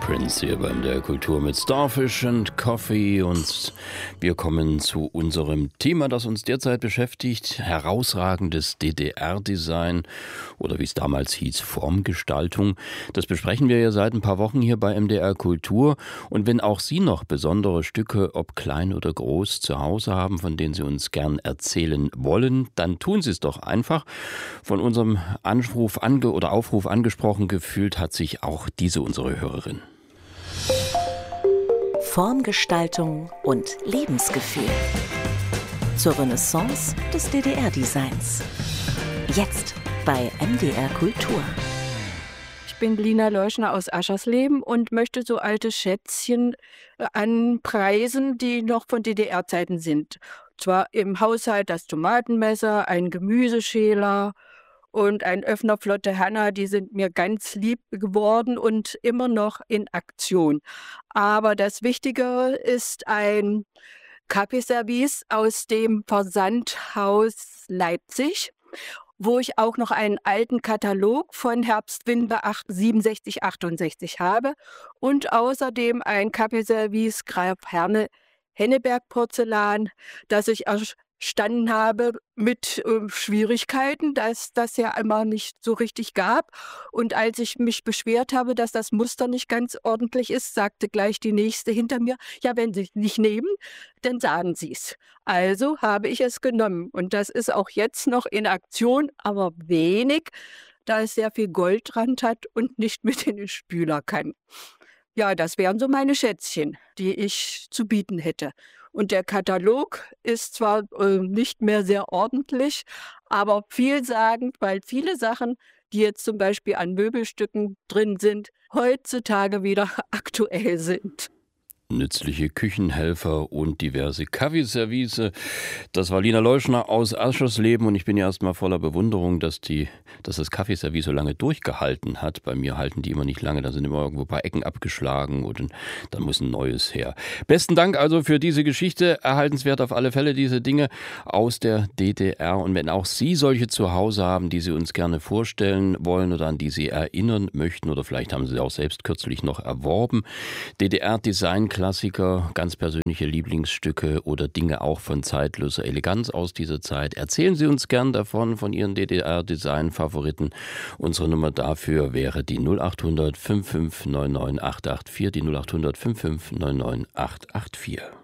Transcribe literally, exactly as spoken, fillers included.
Prince hier beim der Kultur mit Starfish and Coffee, und wir kommen zu unserem Thema, das uns derzeit beschäftigt: herausragendes D D R-Design oder wie es damals hieß, Formgestaltung. Das besprechen wir ja seit ein paar Wochen hier bei M D R Kultur, und wenn auch Sie noch besondere Stücke, ob klein oder groß, zu Hause haben, von denen Sie uns gern erzählen wollen, dann tun Sie es doch einfach. Von unserem Anruf ange- oder Aufruf angesprochen gefühlt hat sich auch diese unsere Hörerin. Formgestaltung und Lebensgefühl zur Renaissance des D D R-Designs. Jetzt bei M D R Kultur. Ich bin Lina Leuschner aus Aschersleben und möchte so alte Schätzchen anpreisen, die noch von D D R-Zeiten sind. Und zwar im Haushalt das Tomatenmesser, ein Gemüseschäler und ein Öffner Flotte Hanna. Die sind mir ganz lieb geworden und immer noch in Aktion. Aber das Wichtige ist ein Kaffeeservice aus dem Versandhaus Leipzig, wo ich auch noch einen alten Katalog von Herbst-Winter siebenundsechzig achtundsechzig habe und außerdem ein Kaffeeservice Graf Herne Henneberg Porzellan, das ich erstanden habe mit äh, Schwierigkeiten, dass das ja immer nicht so richtig gab. Und als ich mich beschwert habe, dass das Muster nicht ganz ordentlich ist, sagte gleich die Nächste hinter mir: Ja, wenn Sie es nicht nehmen, dann sagen Sie es. Also habe ich es genommen, und das ist auch jetzt noch in Aktion, aber wenig, da es sehr viel Goldrand hat und nicht mit in den Spüler kann. Ja, das wären so meine Schätzchen, die ich zu bieten hätte. Und der Katalog ist zwar äh, nicht mehr sehr ordentlich, aber vielsagend, weil viele Sachen, die jetzt zum Beispiel an Möbelstücken drin sind, heutzutage wieder aktuell sind. Nützliche Küchenhelfer und diverse Kaffeeservice. Das war Lina Leuschner aus Aschersleben, und ich bin ja erstmal voller Bewunderung, dass, die, dass das Kaffeeservice so lange durchgehalten hat. Bei mir halten die immer nicht lange, da sind immer irgendwo ein paar Ecken abgeschlagen und dann muss ein neues her. Besten Dank also für diese Geschichte, erhaltenswert auf alle Fälle, diese Dinge aus der D D R. Und wenn auch Sie solche zu Hause haben, die Sie uns gerne vorstellen wollen oder an die Sie erinnern möchten, oder vielleicht haben Sie sie auch selbst kürzlich noch erworben, D D R-Design Klassiker, ganz persönliche Lieblingsstücke oder Dinge auch von zeitloser Eleganz aus dieser Zeit. Erzählen Sie uns gern davon, von Ihren D D R-Design-Favoriten. Unsere Nummer dafür wäre die null acht hundert fünf fünf neun neun acht acht vier, die null acht hundert fünf fünf neun neun acht acht vier.